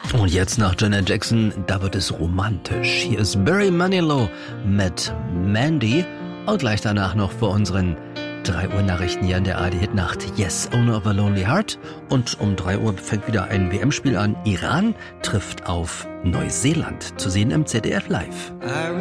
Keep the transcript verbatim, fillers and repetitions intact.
Und jetzt nach Janet Jackson, da wird es romantisch. Hier ist Barry Manilow mit Mandy und gleich danach noch vor unseren drei Uhr Nachrichten hier in der A R D-Hitnacht Yes, Owner of a Lonely Heart. Und um drei Uhr fängt wieder ein W M-Spiel an. Iran trifft auf Neuseeland, zu sehen im Z D F Live.